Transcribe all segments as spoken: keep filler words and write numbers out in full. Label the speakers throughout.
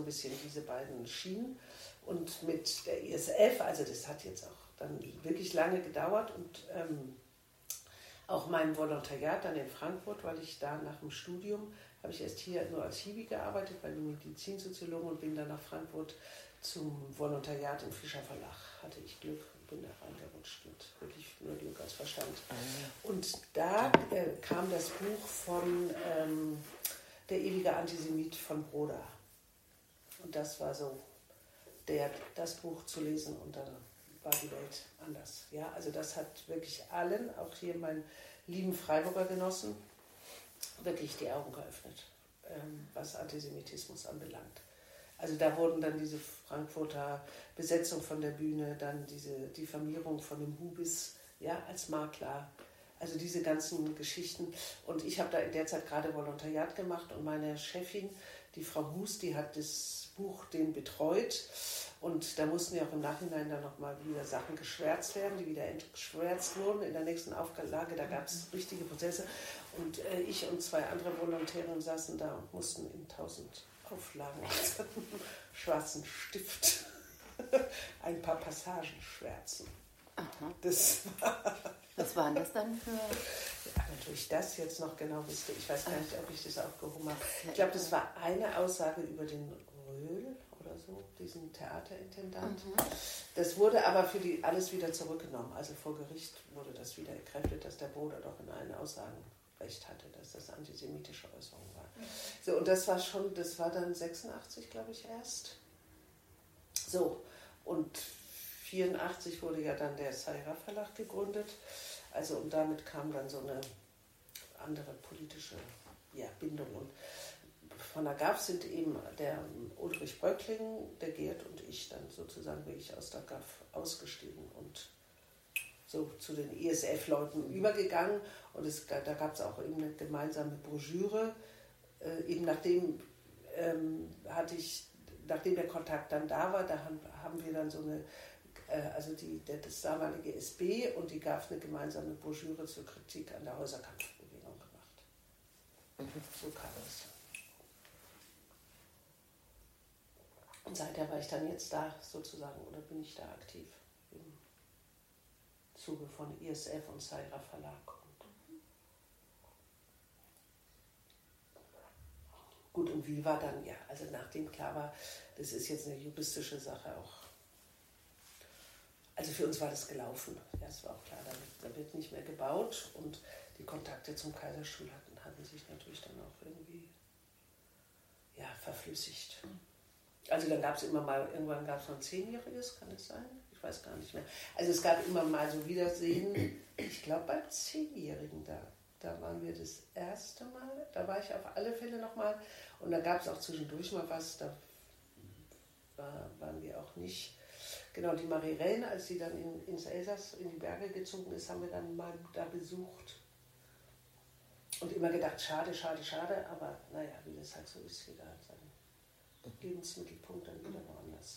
Speaker 1: ein bisschen diese beiden Schienen. Und mit der I S F, also das hat jetzt auch dann wirklich lange gedauert und ähm, auch mein Volontariat dann in Frankfurt, weil ich da nach dem Studium, habe ich erst hier nur als Hiwi gearbeitet, bei den Medizinsoziologen und bin dann nach Frankfurt zum Volontariat im Fischer Verlag. Hatte ich Glück, bin da reingerutscht mit wirklich nur Glück als Verstand. Und da äh, kam das Buch von ähm, Der ewige Antisemit von Broda. Und das war so, der, das Buch zu lesen und dann war die Welt anders. Ja, also das hat wirklich allen, auch hier meinen lieben Freiburger Genossen, wirklich die Augen geöffnet, ähm, was Antisemitismus anbelangt. Also da wurden dann diese Frankfurter Besetzung von der Bühne, dann diese Diffamierung von dem Hubis, ja, als Makler, also diese ganzen Geschichten. Und ich habe da in der Zeit gerade Volontariat gemacht und meine Chefin, die Frau Hus, die hat das Buch den betreut. Und da mussten ja auch im Nachhinein dann nochmal wieder Sachen geschwärzt werden, die wieder entgeschwärzt wurden. In der nächsten Auflage, da gab es richtige Prozesse. Und äh, ich und zwei andere Volontäre saßen da und mussten in tausend Auflagen mit einem schwarzen Stift ein paar Passagen schwärzen.
Speaker 2: Aha.
Speaker 1: Das war...
Speaker 2: Was waren das dann für...
Speaker 1: Ja, natürlich das jetzt noch genau wüsste. Ich weiß gar nicht, ob ich das aufgehoben habe. Ich glaube, das war eine Aussage über den Röhl oder so, diesen Theaterintendant. Mhm. Das wurde aber für die alles wieder zurückgenommen. Also vor Gericht wurde das wieder entkräftet, dass der Bruder doch in allen Aussagen recht hatte, dass das antisemitische Äußerung war. Mhm. So, und das war schon, das war dann sechsundachtzig, glaube ich, erst. So, und vierundachtzig wurde ja dann der Sayra Verlag gegründet. Also und damit kam dann so eine andere politische ja, Bindung. Und von der G A F sind eben der Ulrich Bröckling, der Gerd und ich dann sozusagen wirklich aus der G A F ausgestiegen und so zu den I S F-Leuten übergegangen. Und es, da gab es auch eben eine gemeinsame Broschüre. Äh, eben nachdem ähm, hatte ich, nachdem der Kontakt dann da war, da haben, haben wir dann so eine also die, der, das damalige S B und die G A F eine gemeinsame Broschüre zur Kritik an der Häuserkampfbewegung gemacht. Mhm. So kam es. Und seither war ich dann jetzt da sozusagen, oder bin ich da aktiv im Zuge von I S F und Sayra Verlag. Und gut, und wie war dann, ja, also nachdem klar war, das ist jetzt eine juristische Sache auch. Also für uns war das gelaufen. Ja, es war auch klar, da, da wird nicht mehr gebaut und die Kontakte zum Kaiserstuhl hatten, hatten sich natürlich dann auch irgendwie ja, verflüssigt. Also dann gab es immer mal, irgendwann gab es noch ein Zehnjähriges, kann es sein? Ich weiß gar nicht mehr. Also es gab immer mal so Wiedersehen, ich glaube beim Zehnjährigen da, da waren wir das erste Mal, da war ich auf alle Fälle nochmal und da gab es auch zwischendurch mal was, da war, waren wir auch nicht. Genau, die Marie Rehn, als sie dann in, ins Elsass, in die Berge gezogen ist, haben wir dann mal da besucht. Und immer gedacht, schade, schade, schade, aber naja, wie das halt so ist, jeder hat seinen Lebensmittelpunkt dann wieder woanders.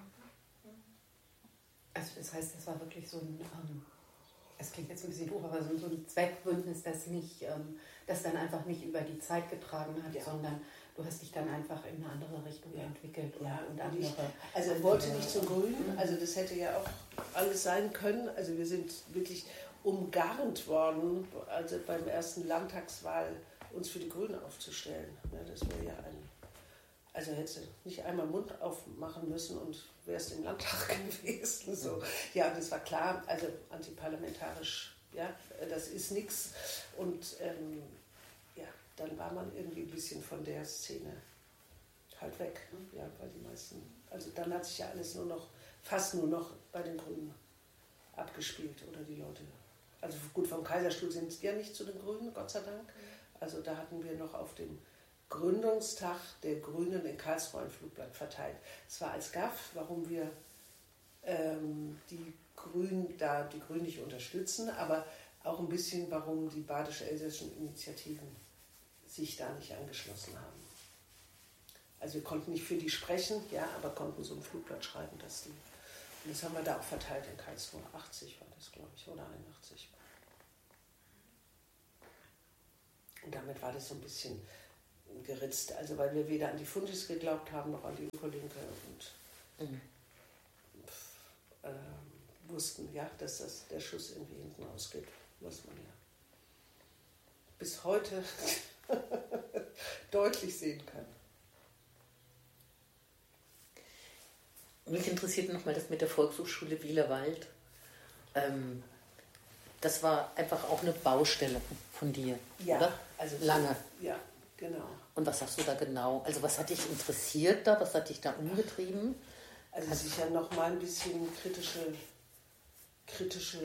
Speaker 2: Also das heißt, das war wirklich so ein, ähm, es klingt jetzt ein bisschen doof, aber so, so ein Zweckbündnis, das nicht, ähm, das dann einfach nicht über die Zeit getragen hat, ja. sondern du hast dich dann einfach in eine andere Richtung ja. entwickelt. Und,
Speaker 1: ja,
Speaker 2: und
Speaker 1: andere,
Speaker 2: ich,
Speaker 1: also er wollte nicht zum Grünen, also das hätte ja auch alles sein können. Also wir sind wirklich umgarnt worden, also beim ersten Landtagswahl uns für die Grünen aufzustellen. Ja, das wäre ja ein, also hättest du nicht einmal Mund aufmachen müssen und wärst im Landtag gewesen. So. Ja, das war klar, also antiparlamentarisch, ja, das ist nichts. Und ähm, ja, dann war man irgendwie ein bisschen von der Szene halt weg. Ja, weil die meisten, also dann hat sich ja alles nur noch, fast nur noch bei den Grünen abgespielt oder die Leute. Also gut, vom Kaiserstuhl sind es ja nicht zu den Grünen, Gott sei Dank. Also da hatten wir noch auf dem Gründungstag der Grünen in Karlsruhe ein Flugblatt verteilt. Es war als G A F, warum wir ähm, die Grünen da die Grünen nicht unterstützen, aber auch ein bisschen, warum die badisch-elsässischen Initiativen sich da nicht angeschlossen haben. Also wir konnten nicht für die sprechen, ja, aber konnten so ein Flugblatt schreiben, dass die. Und das haben wir da auch verteilt in Karlsruhe. achtzig war das, glaube ich, oder einundachtzig. Und damit war das so ein bisschen geritzt. Also weil wir weder an die Fundis geglaubt haben, noch an die Ökolinke und mhm. äh, wussten, ja, dass das, der Schuss irgendwie hinten rausgeht, was man ja bis heute deutlich sehen kann.
Speaker 3: Mich interessiert nochmal das mit der Volkshochschule Wielerwald. Ähm, das war einfach auch eine Baustelle von dir,
Speaker 1: ja,
Speaker 3: oder?
Speaker 1: Also
Speaker 3: lange.
Speaker 1: Ja, genau.
Speaker 3: Und was sagst du da genau? Also was hat dich interessiert da? Was hat dich da umgetrieben?
Speaker 1: Also Kannst sicher noch mal ein bisschen kritische, kritische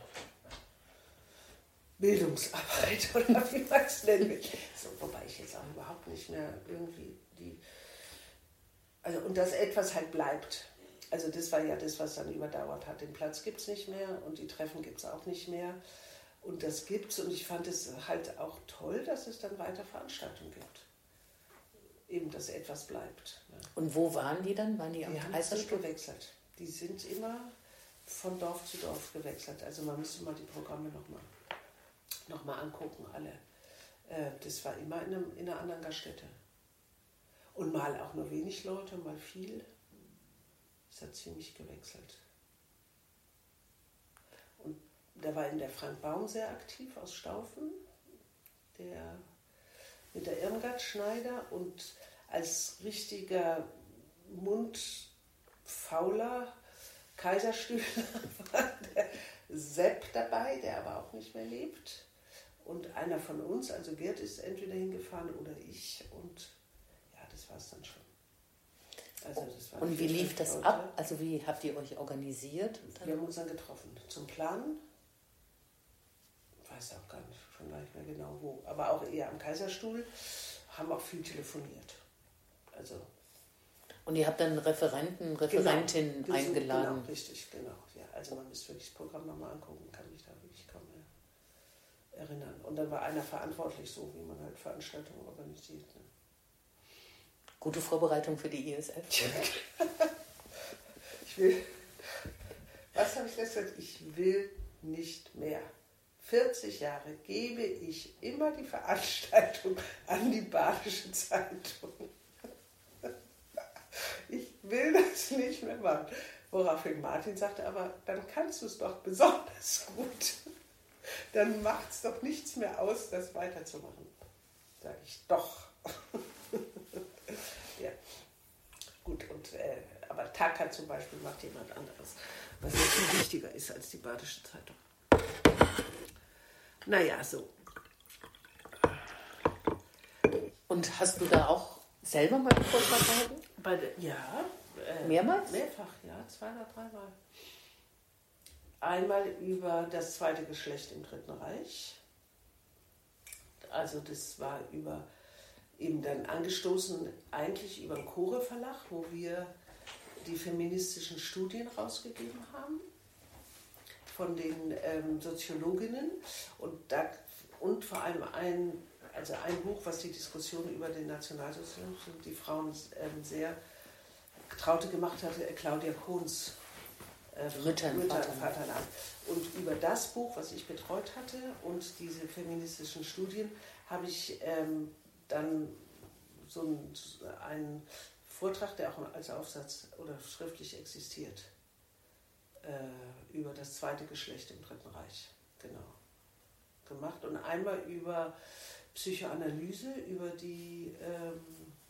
Speaker 1: Bildungsarbeit oder wie man es nennen will. So, wobei ich jetzt auch überhaupt nicht mehr irgendwie die... Also und dass etwas halt bleibt. Also das war ja das, was dann überdauert hat. Den Platz gibt es nicht mehr und die Treffen gibt es auch nicht mehr. Und das gibt's und ich fand es halt auch toll, dass es dann weiter Veranstaltungen gibt. Eben, dass etwas bleibt. Ja.
Speaker 3: Und wo waren die dann? Waren die am
Speaker 1: Die haben nicht gewechselt. Die sind immer von Dorf zu Dorf gewechselt. Also man müsste mal die Programme nochmal noch mal angucken, alle. Äh, das war immer in, einem, in einer anderen Gaststätte. Und mal auch nur wenig Leute, mal viel. Es hat ziemlich gewechselt. Und da war in der Frank Baum sehr aktiv aus Staufen, der mit der Irmgard Schneider, und als richtiger mundfauler Kaiserstühler war der Sepp dabei, der aber auch nicht mehr lebt. Und einer von uns, also Gerd, ist entweder hingefahren oder ich. Und ja, das war es dann schon.
Speaker 3: Also das war und wie lief das Leute. ab? Also wie habt ihr euch organisiert?
Speaker 1: Wir haben uns dann getroffen zum Planen. Ich weiß auch gar nicht, schon gar nicht mehr genau wo. Aber auch eher am Kaiserstuhl. Haben auch viel telefoniert. Also.
Speaker 3: Und ihr habt dann Referenten, Referentinnen
Speaker 1: genau,
Speaker 3: eingeladen?
Speaker 1: Genau, richtig, genau. Ja, also man müsste wirklich das Programm nochmal angucken, kann mich da wirklich kaum mehr erinnern. Und dann war einer verantwortlich, so wie man halt Veranstaltungen organisiert. Ne?
Speaker 3: Gute Vorbereitung für die I S F.
Speaker 1: Ich will, was habe ich gesagt? Ich will nicht mehr. vierzig Jahre gebe ich immer die Veranstaltung an die Badische Zeitung. Ich will das nicht mehr machen. Woraufhin Martin sagte, aber dann kannst du es doch besonders gut. Dann macht es doch nichts mehr aus, das weiterzumachen. Sage ich, doch. Ja, gut. Und, äh, aber Taka zum Beispiel macht jemand anderes, was ja viel wichtiger ist als die Badische Zeitung. Naja, so.
Speaker 3: Und hast du da auch selber mal einen Vortrag gehalten?
Speaker 1: Bei der, ja. Äh,
Speaker 3: Mehrmals?
Speaker 1: Mehrfach, ja. Zwei oder dreimal. Einmal über das zweite Geschlecht im Dritten Reich. Also das war über, eben dann angestoßen eigentlich über den Chore Verlag, wo wir die feministischen Studien rausgegeben haben von den ähm, Soziologinnen und, da, und vor allem ein, also ein Buch, was die Diskussion über den Nationalsozialismus und die Frauen ähm, sehr Traute gemacht hatte, Claudia Kohns äh,
Speaker 3: Mütter im
Speaker 1: Mütter
Speaker 3: Vaterland.
Speaker 1: Vaterland. Und über das Buch, was ich betreut hatte und diese feministischen Studien, habe ich ähm, dann so einen, einen Vortrag, der auch als Aufsatz oder schriftlich existiert, über das zweite Geschlecht im Dritten Reich, genau, gemacht. Und einmal über Psychoanalyse, über die, ähm,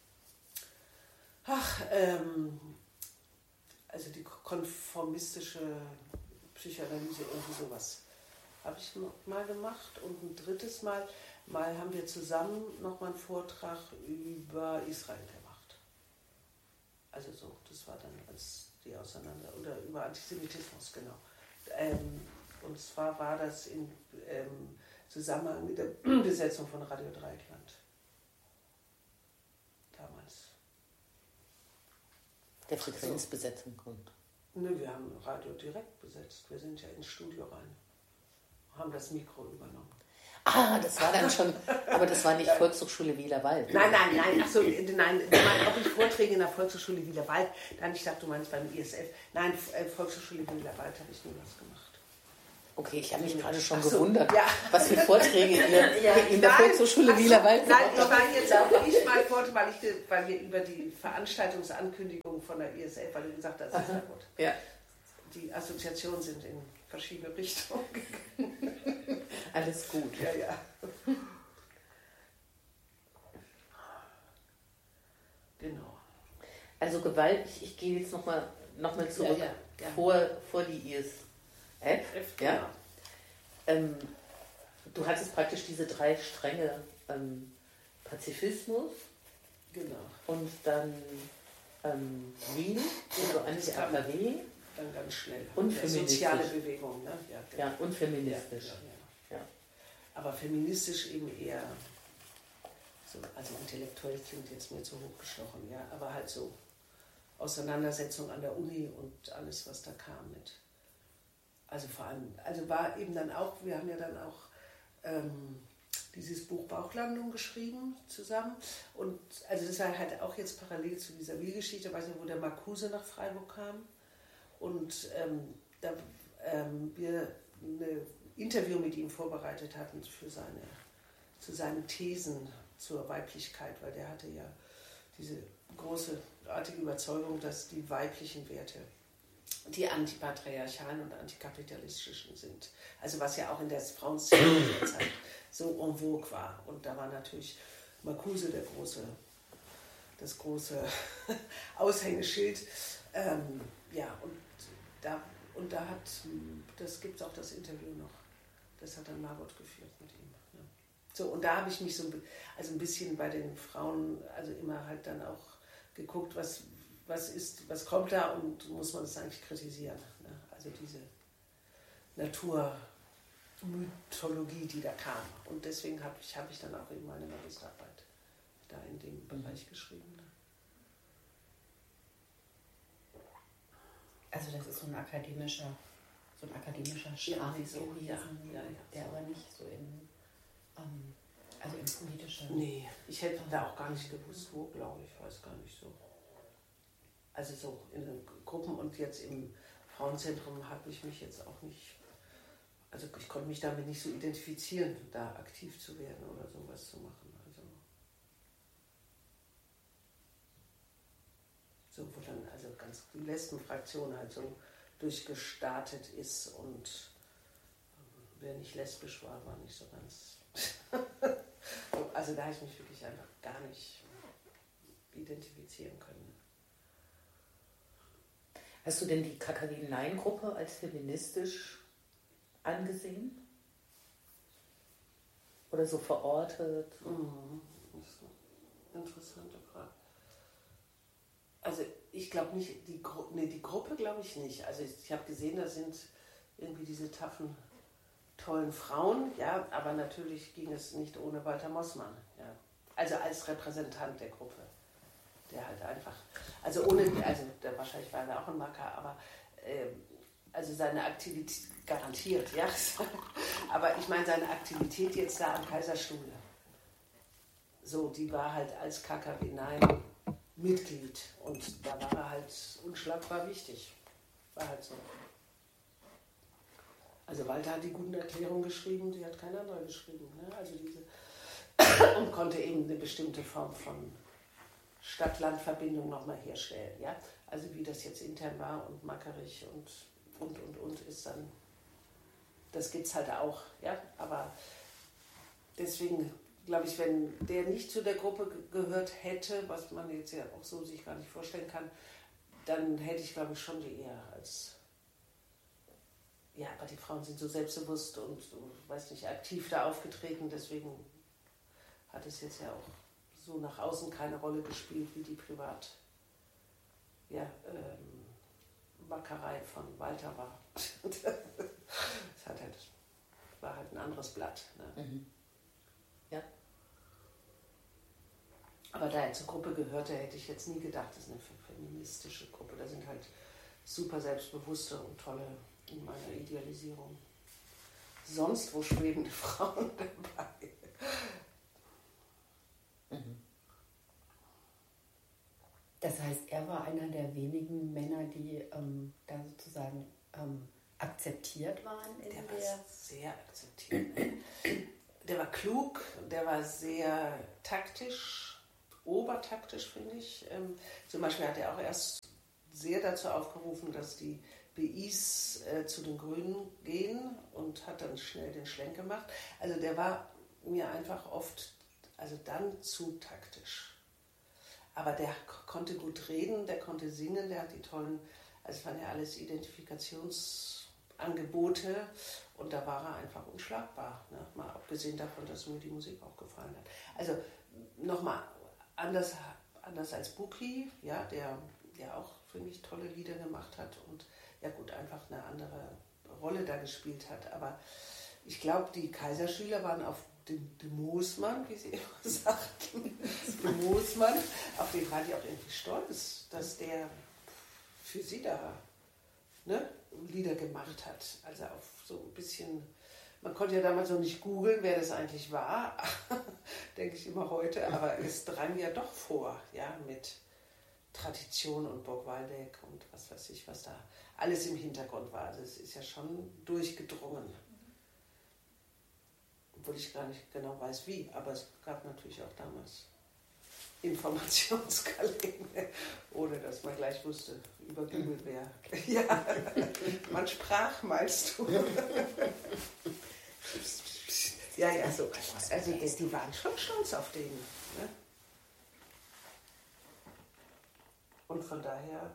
Speaker 1: ach, ähm, also die konformistische Psychoanalyse, irgendwie sowas, habe ich mal gemacht. Und ein drittes Mal, mal haben wir zusammen nochmal einen Vortrag über Israel gemacht. Also so, das war dann als die Auseinander oder über Antisemitismus, genau. Ähm, und zwar war das im ähm, Zusammenhang mit der Besetzung von Radio Dreieckland. Damals.
Speaker 3: Der Frequenzbesetzung kommt.
Speaker 1: Nö, wir haben Radio direkt besetzt. Wir sind ja ins Studio rein. Haben das Mikro übernommen.
Speaker 3: Ah, das war dann schon, aber das war nicht Volkshochschule Wielerwald.
Speaker 1: Nein, nein, nein, achso, nein, ich meine, ob ich Vorträge in der Volkshochschule Wielerwald, dann, ich dachte, du meinst beim I S F, nein, Volkshochschule Wielerwald habe ich nie was gemacht.
Speaker 3: Okay, ich habe mich gerade schon
Speaker 1: Ach so,
Speaker 3: gewundert,
Speaker 1: ja.
Speaker 3: was für Vorträge ihr
Speaker 2: Ja,
Speaker 3: in der
Speaker 1: Nein,
Speaker 3: Volkshochschule
Speaker 1: ach so,
Speaker 3: Wielerwald
Speaker 1: Nein, ich
Speaker 3: gemacht
Speaker 1: war
Speaker 3: habt.
Speaker 1: jetzt auch ich mal fort, weil, ich, weil wir über die Veranstaltungsankündigung von der I S F, weil du gesagt hast, das ist ja gut.
Speaker 3: Ja,
Speaker 1: Die Assoziationen sind in verschiedene Richtungen gegangen.
Speaker 3: alles gut.
Speaker 1: Ja, ja. Genau.
Speaker 3: Also Gewalt, ich, ich gehe jetzt nochmal noch mal zurück
Speaker 1: Ja, ja, gerne.
Speaker 3: vor, vor die I S F.
Speaker 1: Genau.
Speaker 3: Ja? Ähm, du hattest praktisch diese drei Stränge, ähm, Pazifismus
Speaker 1: Genau.
Speaker 3: und dann ähm, Wien, also Anti-A K W,
Speaker 1: Dann ganz schnell.
Speaker 3: Und
Speaker 1: Ja,
Speaker 3: feministisch.
Speaker 1: soziale Bewegung, ne? Ja, genau.
Speaker 3: ja, und feministisch.
Speaker 1: Ja, ja, ja.
Speaker 3: Ja.
Speaker 1: Aber feministisch eben eher, so, also intellektuell klingt jetzt mir zu hochgestochen, ja, aber halt so Auseinandersetzung an der Uni und alles, was da kam mit. Also vor allem, also war eben dann auch, wir haben ja dann auch ähm, dieses Buch Bauchlandung geschrieben zusammen und also das war halt auch jetzt parallel zu dieser Wiel-Geschichte, weiß nicht, wo der Marcuse nach Freiburg kam und ähm, da ähm, wir ein Interview mit ihm vorbereitet hatten für seine, zu seinen Thesen zur Weiblichkeit, weil der hatte ja diese großartige Überzeugung, dass die weiblichen Werte die antipatriarchalen und antikapitalistischen sind. Also was ja auch in der Frauenszene der Zeit so en vogue war. Und da war natürlich Marcuse der große, das große Aushängeschild. Ähm, ja, und da, und da hat, das gibt es auch das Interview noch, das hat dann Margot geführt mit ihm. Ja. So, und da habe ich mich so also ein bisschen bei den Frauen, also immer halt dann auch geguckt, was, was ist, was kommt da und muss man das eigentlich kritisieren. Ne? Also diese Naturmythologie, die da kam. Und deswegen habe ich, hab ich dann auch eben meine Magisterarbeit da in dem mhm. Bereich geschrieben. Ne?
Speaker 2: Also das ist so ein akademischer, so ein akademischer Schlag
Speaker 1: ja, so,
Speaker 2: gewesen,
Speaker 1: ja, ja, ja,
Speaker 2: der
Speaker 1: so.
Speaker 2: aber nicht so in, ähm, also in politischer...
Speaker 1: Nee, ich hätte da auch gar nicht gewusst, wo, glaube ich, weiß gar nicht so. Also so in den Gruppen und jetzt im Frauenzentrum habe ich mich jetzt auch nicht, also ich konnte mich damit nicht so identifizieren, da aktiv zu werden oder sowas zu machen. Also so, wo dann also ganz die Lesbenfraktion halt so durchgestartet ist und ähm, wer nicht lesbisch war, war nicht so ganz. Also da habe ich mich wirklich einfach gar nicht identifizieren können.
Speaker 3: Hast du denn die K K W-Nein-Gruppe als feministisch angesehen? Oder so verortet?
Speaker 1: Mhm. Das ist eine interessante Frage. Also ich glaube nicht, die, Gru nee, die Gruppe glaube ich nicht. Also ich, ich habe gesehen, da sind irgendwie diese taffen, tollen Frauen, ja, aber natürlich ging es nicht ohne Walter Mossmann. Ja. Also als Repräsentant der Gruppe. Der halt einfach, also ohne, also der, wahrscheinlich war er auch ein Macker, aber äh, also seine Aktivität garantiert, ja. Aber ich meine seine Aktivität jetzt da am Kaiserstuhle. So, die war halt als K K W Nein Mitglied und da war er halt unschlagbar wichtig. War halt so. Also Walter hat die guten Erklärungen geschrieben, die hat kein anderer geschrieben. Ne? Also diese und konnte eben eine bestimmte Form von Stadt-Land-Verbindung nochmal herstellen. Ja? Also wie das jetzt intern war und Mackerich und und und und ist dann, das gibt es halt auch. Ja? Aber deswegen glaube ich, wenn der nicht zu der Gruppe gehört hätte, was man jetzt ja auch so sich gar nicht vorstellen kann, dann hätte ich, glaube ich, schon die eher als, ja, aber die Frauen sind so selbstbewusst und, weiß nicht, aktiv da aufgetreten, deswegen hat es jetzt ja auch so nach außen keine Rolle gespielt, wie die Privat, ja, ähm, Wackerei von Walter war. Das hat halt, war halt ein anderes Blatt. Ne?
Speaker 3: Mhm. Ja.
Speaker 1: Aber da er zur Gruppe gehörte, hätte ich jetzt nie gedacht, das ist eine feministische Gruppe. Da sind halt super selbstbewusste und tolle, in meiner Idealisierung, sonst wo schwebende Frauen dabei.
Speaker 3: Mhm.
Speaker 2: Das heißt, er war einer der wenigen Männer, die ähm, da sozusagen ähm, akzeptiert waren in
Speaker 1: der?
Speaker 2: Der
Speaker 1: war
Speaker 2: der
Speaker 1: sehr akzeptiert. Der war klug, der war sehr taktisch, obertaktisch, finde ich. Ähm, zum Beispiel hat er auch erst sehr dazu aufgerufen, dass die B Is äh, zu den Grünen gehen und hat dann schnell den Schlenk gemacht. Also der war mir einfach oft, also dann zu taktisch. Aber der k- konnte gut reden, der konnte singen, der hat die tollen, also es waren ja alles Identifikationsangebote und da war er einfach unschlagbar. Ne? Mal abgesehen davon, dass mir die Musik auch gefallen hat. Also nochmal anders, anders als Buki, ja, der ja auch, finde ich, tolle Lieder gemacht hat und ja gut, einfach eine andere Rolle da gespielt hat. Aber ich glaube, die Kaiserschüler waren auf den, den Moosmann, wie sie immer sagten, den Moosmann, auf den war die auch irgendwie stolz, dass der für sie da ne, Lieder gemacht hat. Also auf so ein bisschen, man konnte ja damals noch nicht googeln, wer das eigentlich war, denke ich immer heute, aber es drang ja doch vor, ja, mit Tradition und Burg Waldeck und was weiß ich, was da alles im Hintergrund war. Also es ist ja schon durchgedrungen. Obwohl ich gar nicht genau weiß wie, aber es gab natürlich auch damals Informationskanäle, ohne dass man gleich wusste, über Google wer. Ja, man sprach, meinst du? Ja, ja, so. Also die, die waren schon stolz auf den. Ne? Und von daher.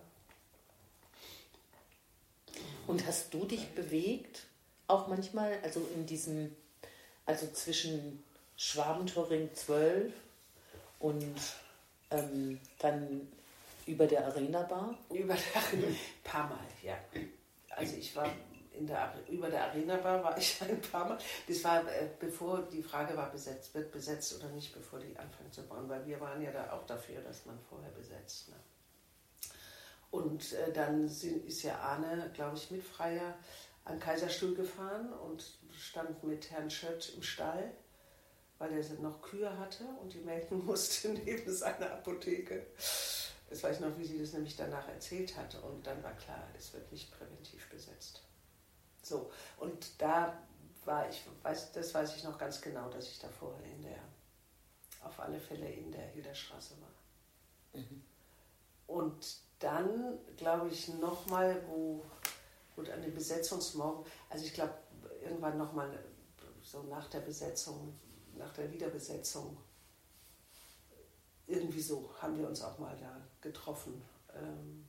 Speaker 3: Und hast du dich bewegt, auch manchmal, also in diesem, also zwischen Schwabentoring zwölf und ähm, dann über der Arena Bar?
Speaker 1: Über der Arena, ein paar Mal, ja. Also ich war in der, über der Arena Bar war ich ein paar Mal. Das war, äh, bevor die Frage war, besetzt, wird besetzt oder nicht, bevor die anfangen zu bauen, weil wir waren ja da auch dafür, dass man vorher besetzt. Ne? Und äh, dann sind, ist ja Arne, glaube ich, mit Freier an Kaiserstuhl gefahren und stand mit Herrn Schött im Stall, weil er noch Kühe hatte und die melken musste neben seiner Apotheke. Das weiß ich noch, wie sie das nämlich danach erzählt hatte. Und dann war klar, es wird nicht präventiv besetzt. So, und da war ich, weiß, das weiß ich noch ganz genau, dass ich da vorher in der, auf alle Fälle in der Hilderstraße war. Mhm. Und dann, glaube ich, nochmal, wo, wo an den Besetzungsmorgen, also ich glaube, irgendwann nochmal so nach der Besetzung, nach der Wiederbesetzung, irgendwie so haben wir uns auch mal da getroffen. Ähm,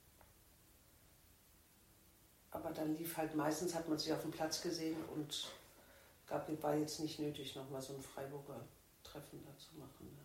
Speaker 1: aber dann lief halt, meistens hat man sich auf dem Platz gesehen und gab, war jetzt nicht nötig, nochmal so ein Freiburger Treffen da zu machen. Ne?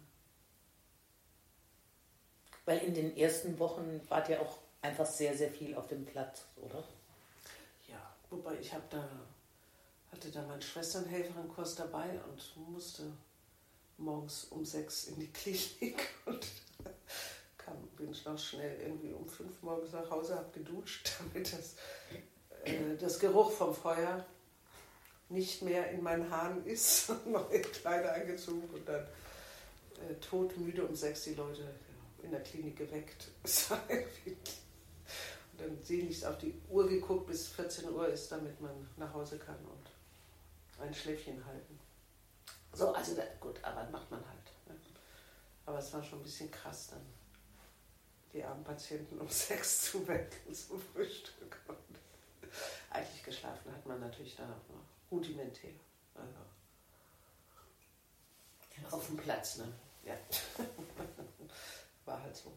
Speaker 3: Weil in den ersten Wochen wart ihr auch einfach sehr, sehr viel auf dem Platz, oder?
Speaker 1: Ja, wobei ich habe da, hatte da meinen Schwesternhelferin-Kurs dabei und musste morgens um sechs in die Klinik und kam, bin ich noch schnell irgendwie um fünf morgens nach Hause, habe geduscht, damit das, äh, das Geruch vom Feuer nicht mehr in meinen Haaren ist, neue Kleider angezogen und dann äh, todmüde um sechs die Leute in der Klinik geweckt. Und dann sehnlichst auf die Uhr geguckt, bis vierzehn Uhr ist, damit man nach Hause kann und ein Schläfchen halten. So, also da, gut, aber macht man halt. Ne? Aber es war schon ein bisschen krass dann, die armen Patienten um sechs zu wecken zum Frühstück. Und eigentlich geschlafen hat man natürlich dann auch noch rudimentär. Also auf dem Platz, ne? Ja. War halt so.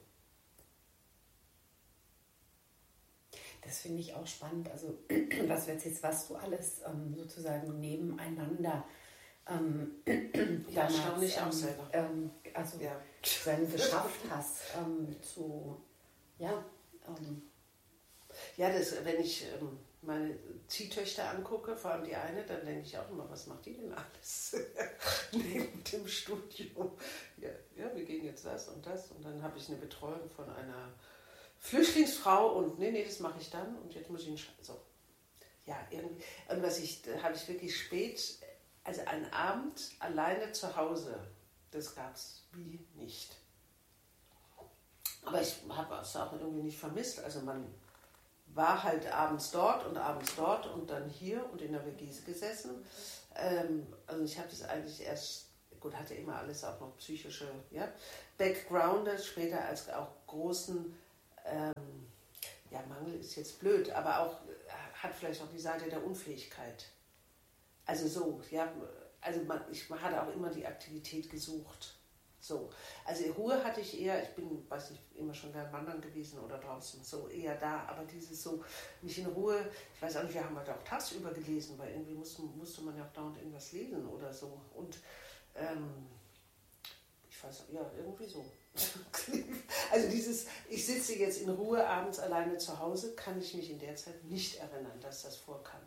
Speaker 2: Das finde ich auch spannend. Also, was du erzählst, was du alles ähm, sozusagen nebeneinander ähm,
Speaker 1: ja,
Speaker 2: damals,
Speaker 1: schau nicht
Speaker 2: ähm,
Speaker 1: auch selber.
Speaker 2: Ähm, also
Speaker 1: ja.
Speaker 2: dann geschafft hast ähm, zu, ja. Ähm,
Speaker 1: ja, das, wenn ich ähm, meine Ziehtöchter angucke, vor allem die eine, dann denke ich auch immer, was macht die denn alles neben dem Studium? Ja, ja, wir gehen jetzt das und das und dann habe ich eine Betreuung von einer Flüchtlingsfrau und nee, nee, das mache ich dann und jetzt muss ich ihn sch- so. Ja, irgendwie, und was ich, da habe ich wirklich spät, also einen Abend alleine zu Hause, das gab es wie nicht. Aber ich habe es auch irgendwie nicht vermisst, also man war halt abends dort und abends dort und dann hier und in der W G gesessen. Ähm, also ich habe das eigentlich erst, gut, hatte immer alles auch noch psychische ja, Backgrounds, später als auch großen, ähm, ja, Mangel ist jetzt blöd, aber auch hat vielleicht auch die Seite der Unfähigkeit. Also so, ja, also man, ich hatte auch immer die Aktivität gesucht. So, also Ruhe hatte ich eher, ich bin, weiß nicht, immer schon gern wandern gewesen oder draußen, so eher da, aber dieses so, nicht in Ruhe, ich weiß auch nicht, wir haben halt auch tagsüber gelesen, weil irgendwie musste, musste man ja auch dauernd irgendwas lesen oder so und ähm, ich weiß, ja, irgendwie so. Also dieses, ich sitze jetzt in Ruhe abends alleine zu Hause, kann ich mich in der Zeit nicht erinnern, dass das vorkam.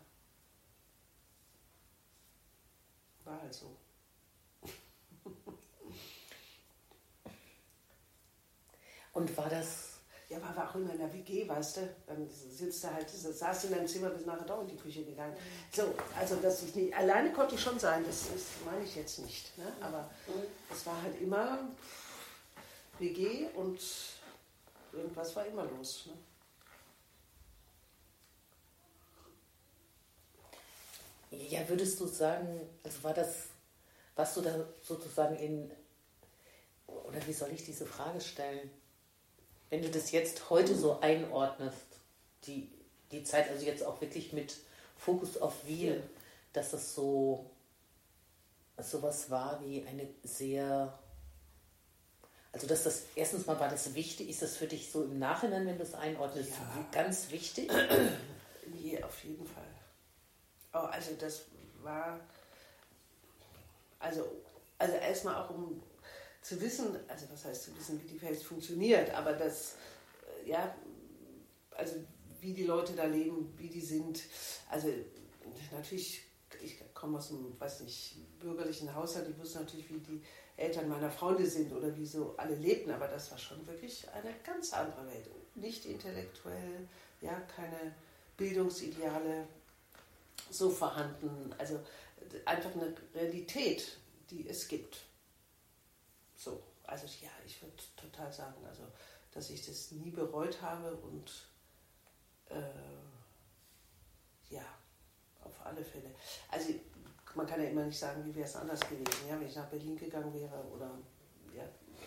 Speaker 1: War halt so.
Speaker 3: Und war das...
Speaker 1: Ja, war, war auch immer in der W G, weißt du, dann sitzt du halt, saß in deinem Zimmer bis nachher da in die Küche gegangen. So, also dass ich nicht, alleine konnte ich schon sein, das, das meine ich jetzt nicht, ne? Aber es war halt immer W G und irgendwas war immer los, ne?
Speaker 3: Ja, würdest du sagen, also war das, warst du da sozusagen in, oder wie soll ich diese Frage stellen? Wenn du das jetzt heute so einordnest, die, die Zeit, also jetzt auch wirklich mit Fokus auf Wiel, ja. Dass das so sowas war wie eine sehr, also dass das, erstens mal war das wichtig, ist das für dich so im Nachhinein, wenn du es einordnest,
Speaker 1: ja.
Speaker 3: Ganz wichtig?
Speaker 1: Nee, auf jeden Fall. Oh, also das war, also, also erstmal auch um zu wissen, also was heißt zu wissen, wie die Welt funktioniert, aber das, ja, also wie die Leute da leben, wie die sind, also natürlich, ich komme aus einem, weiß nicht, bürgerlichen Haushalt, ich wusste natürlich, wie die Eltern meiner Freunde sind oder wie so alle lebten, aber das war schon wirklich eine ganz andere Welt, nicht intellektuell, ja, keine Bildungsideale so vorhanden, also einfach eine Realität, die es gibt. So, also ja, ich würde total sagen, also dass ich das nie bereut habe und äh, ja, auf alle Fälle. Also man kann ja immer nicht sagen, wie wäre es anders gewesen, ja, wenn ich nach Berlin gegangen wäre oder ja,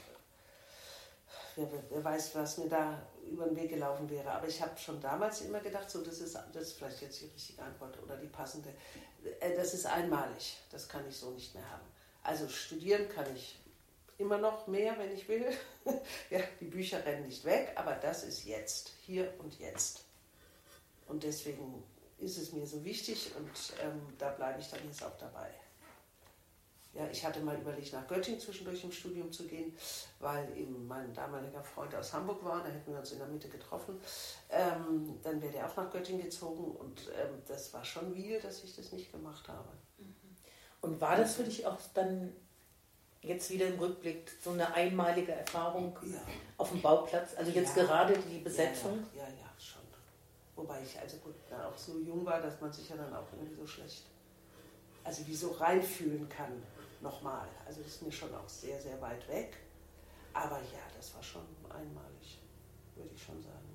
Speaker 1: wer, wer weiß, was mir da über den Weg gelaufen wäre. Aber ich habe schon damals immer gedacht, so das ist, das ist vielleicht jetzt die richtige Antwort oder die passende, äh, das ist einmalig, das kann ich so nicht mehr haben. Also studieren kann ich immer noch mehr, wenn ich will. Ja, die Bücher rennen nicht weg, aber das ist jetzt, hier und jetzt. Und deswegen ist es mir so wichtig und ähm, da bleibe ich dann jetzt auch dabei. Ja, ich hatte mal überlegt, nach Göttingen zwischendurch im Studium zu gehen, weil eben mein damaliger Freund aus Hamburg war, da hätten wir uns in der Mitte getroffen. Ähm, dann wäre der auch nach Göttingen gezogen und ähm, das war schon viel, dass ich das nicht gemacht habe.
Speaker 3: Und war das für dich auch dann jetzt wieder im Rückblick so eine einmalige Erfahrung ja. Auf dem Bauplatz? Also jetzt ja. Gerade die Besetzung?
Speaker 1: Ja, ja, ja, schon. Wobei ich also gut auch so jung war, dass man sich ja dann auch irgendwie so schlecht, also wie so reinfühlen kann, nochmal. Also das ist mir schon auch sehr, sehr weit weg. Aber ja, das war schon einmalig, würde ich schon sagen.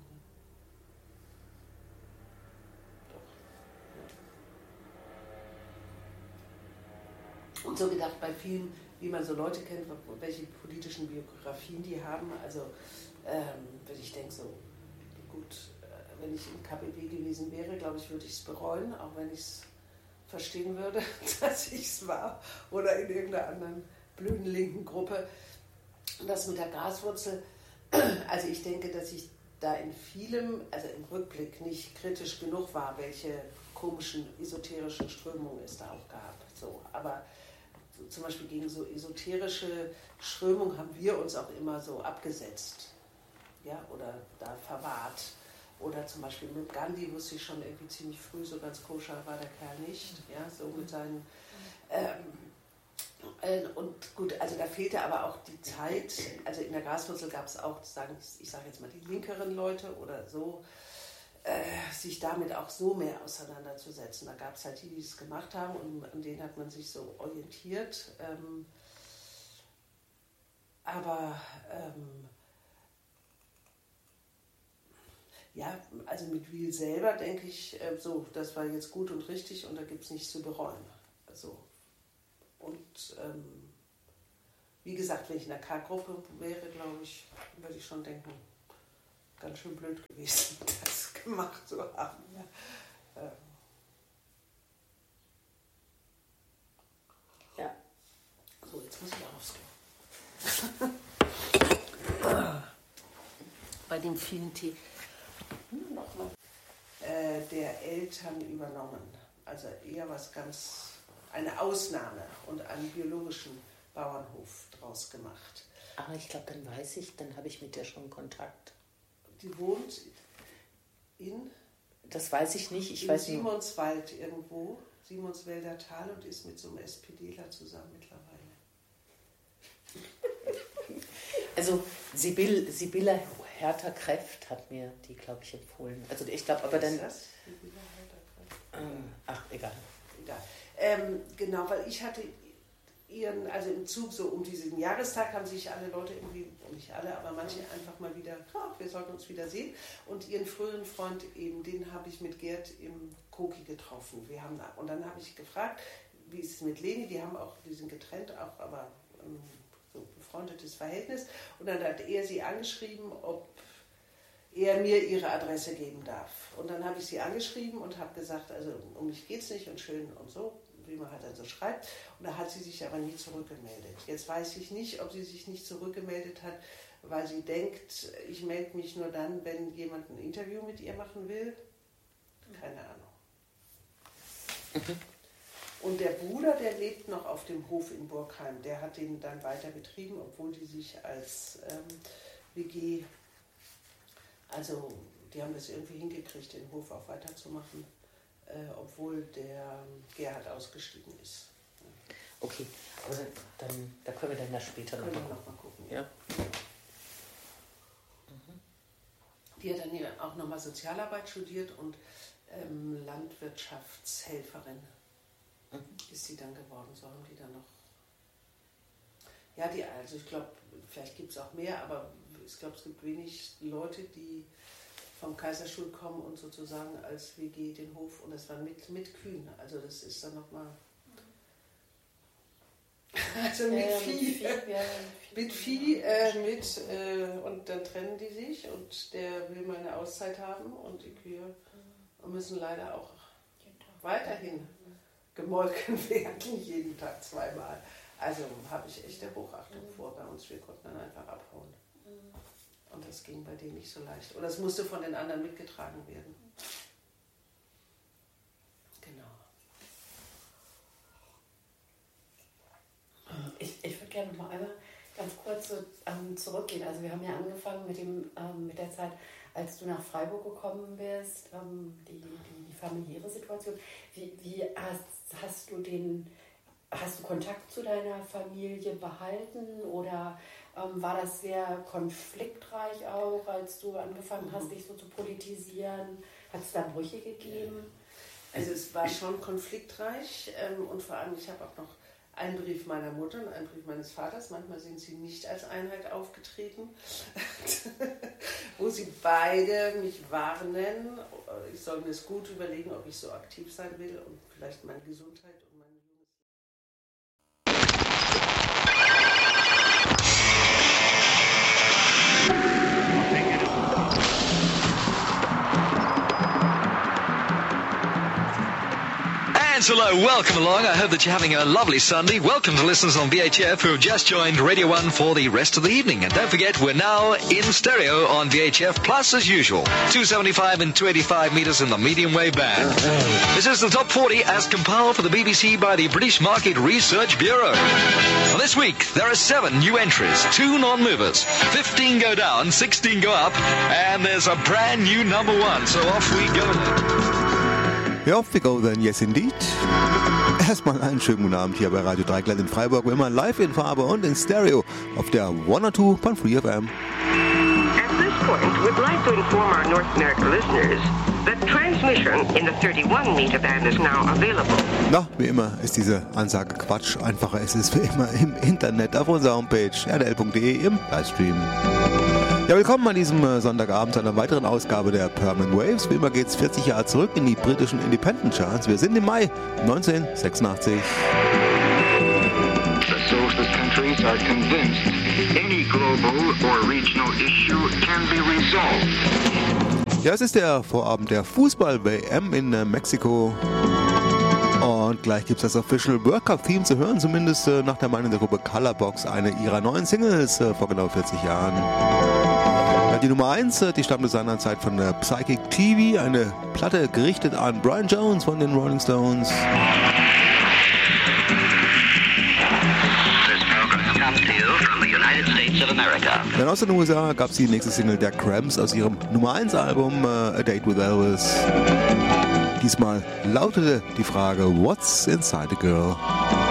Speaker 1: Doch. Ja. Und so gedacht, bei vielen, wie man so Leute kennt, welche politischen Biografien die haben, also ähm, wenn ich denke so, gut, äh, wenn ich im K P B gewesen wäre, glaube ich, würde ich es bereuen, auch wenn ich es verstehen würde, dass ich es war oder in irgendeiner anderen blöden linken Gruppe. Und das mit der Graswurzel, also ich denke, dass ich da in vielem, also im Rückblick nicht kritisch genug war, welche komischen esoterischen Strömungen es da auch gab. So, aber so, zum Beispiel gegen so esoterische Strömungen haben wir uns auch immer so abgesetzt, ja, oder da verwahrt. Oder zum Beispiel mit Gandhi wusste ich schon irgendwie ziemlich früh, so ganz koscher war der Kerl nicht, ja, so mit seinen ähm, äh, und gut, also da fehlte aber auch die Zeit, also in der Graswurzel gab es auch, sagen, ich sage jetzt mal die linkeren Leute oder so, äh, sich damit auch so mehr auseinanderzusetzen. Da gab es halt die, die es gemacht haben und an denen hat man sich so orientiert. Ähm, aber ähm, Ja, also mit Wil selber denke ich, äh, so, das war jetzt gut und richtig und da gibt es nichts zu bereuen. Also, und ähm, wie gesagt, wenn ich in der K-Gruppe wäre, glaube ich, würde ich schon denken, ganz schön blöd gewesen, das gemacht zu haben. Ja. Ähm.
Speaker 3: Ja.
Speaker 1: So, jetzt muss ich aufs Klo. Bei dem vielen Tee. Hm, nochmal. Äh, der Eltern übernommen. Also eher was ganz, eine Ausnahme und einen biologischen Bauernhof draus gemacht.
Speaker 3: Aber ich glaube, dann weiß ich, dann habe ich mit der schon Kontakt.
Speaker 1: Die wohnt in?
Speaker 3: Das weiß ich nicht. Ich
Speaker 1: in
Speaker 3: weiß
Speaker 1: Simonswald nur. Irgendwo, Simonswälder Tal und ist mit so einem SPDler zusammen mittlerweile.
Speaker 3: Also Sibyl, Sibylla Hertha-Kräft hat mir die, glaube ich, empfohlen. Also ich glaube, aber dann...
Speaker 1: Ist das? Sibylla Hertha-Kräft?
Speaker 3: Ähm, ach, egal.
Speaker 1: Egal. Ähm, genau, weil ich hatte ihren, also im Zug so um diesen Jahrestag haben sich alle Leute irgendwie, nicht alle, aber manche einfach mal wieder, oh, wir sollten uns wieder sehen. Und ihren früheren Freund eben, den habe ich mit Gerd im Koki getroffen. Wir haben, und dann habe ich gefragt, wie ist es mit Leni? Die haben auch, die sind getrennt, auch aber ähm, so befreundetes Verhältnis. Und dann hat er sie angeschrieben, ob er mir ihre Adresse geben darf. Und dann habe ich sie angeschrieben und habe gesagt, also um mich geht es nicht und schön und so, wie man halt dann so schreibt. Und da hat sie sich aber nie zurückgemeldet. Jetzt weiß ich nicht, ob sie sich nicht zurückgemeldet hat, weil sie denkt, ich melde mich nur dann, wenn jemand ein Interview mit ihr machen will. Keine Ahnung. Mhm. Und der Bruder, der lebt noch auf dem Hof in Burgheim. Der hat den dann weiter betrieben, obwohl die sich als ähm, W G, also die haben das irgendwie hingekriegt, den Hof auch weiterzumachen. Äh, obwohl der Gerhard ausgestiegen ist.
Speaker 3: Okay, aber dann, da können wir dann da später
Speaker 1: können
Speaker 3: noch,
Speaker 1: wir noch mal gucken.
Speaker 3: Ja.
Speaker 1: Mhm. Die hat dann ja auch nochmal Sozialarbeit studiert und ähm, Landwirtschaftshelferin mhm. ist sie dann geworden. So haben die dann noch. Ja, die, also ich glaube, vielleicht gibt es auch mehr, aber ich glaube, es gibt wenig Leute, die vom Kaiserstuhl kommen und sozusagen als W G den Hof, und das war mit, mit Kühen, also das ist dann nochmal, also mit
Speaker 2: ja,
Speaker 1: Vieh,
Speaker 2: mit Vieh, ja,
Speaker 1: mit Vieh, äh, mit, äh, und dann trennen die sich und der will mal eine Auszeit haben und die Kühe müssen leider auch weiterhin gemolken werden, jeden Tag zweimal. Also habe ich echt der Hochachtung vor bei uns, wir konnten dann einfach abhauen. Und das ging bei denen nicht so leicht. Oder es musste von den anderen mitgetragen werden. Genau.
Speaker 2: Ich, ich würde gerne noch mal einmal ganz kurz so, ähm, zurückgehen. Also wir haben ja angefangen mit, dem, ähm, mit der Zeit, als du nach Freiburg gekommen bist, ähm, die, die, die familiäre Situation. Wie, wie hast, hast du den, hast du Kontakt zu deiner Familie behalten oder ähm, war das sehr konfliktreich auch, als du angefangen hast, dich so zu politisieren? Hat es da Brüche gegeben?
Speaker 1: Also es war schon konfliktreich ähm, und vor allem, ich habe auch noch einen Brief meiner Mutter und einen Brief meines Vaters, manchmal sind sie nicht als Einheit aufgetreten, wo sie beide mich warnen, ich soll mir es gut überlegen, ob ich so aktiv sein will und vielleicht meine Gesundheit und mein junges
Speaker 4: Hello, welcome along. I hope that you're having a lovely Sunday. Welcome to listeners on V H F who have just joined Radio one for the rest of the evening. And don't forget, we're now in stereo on V H F Plus as usual. two seventy-five and two eighty-five meters in the medium wave band. This is the top forty as compiled for the B B C by the British Market Research Bureau. Well, this week, there are seven new entries, two non-movers, fifteen go down, sixteen go up, and there's a brand new number one. So off we go.
Speaker 5: Ja, off we go then, yes indeed. Erstmal einen schönen guten Abend hier bei Radio Dreieckland in Freiburg, wie immer live in Farbe und in Stereo auf der hundertzwei Komma drei F M.
Speaker 6: At this point, we'd like to inform our North American listeners that transmission in the thirty-one meter band is now available.
Speaker 5: Na, wie immer ist diese Ansage Quatsch. Einfacher ist es wie immer im Internet auf unserer Homepage r d l punkt d e im Livestream. Ja, willkommen an diesem äh, Sonntagabend zu einer weiteren Ausgabe der Permanent Waves. Wie immer geht es vierzig Jahre zurück in die britischen Independent Charts. Wir sind im Mai neunzehnhundertsechsundachtzig.
Speaker 7: The socialist countries are convinced any global or regional issue can be resolved.
Speaker 5: Ja, es ist der Vorabend der Fußball-W M in äh, Mexiko. Und gleich gibt es das Official World Cup Theme zu hören, zumindest äh, nach der Meinung der Gruppe Colorbox, eine ihrer neuen Singles äh, vor genau vierzig Jahren. Ja, die Nummer eins, äh, die stammte seinerzeit von der Psychic T V, eine Platte gerichtet an Brian Jones von den Rolling Stones. Dann aus den U S A gab es die nächste Single der Cramps aus ihrem Nummer eins Album äh, A Date with Elvis. Diesmal lautete die Frage What's Inside a Girl?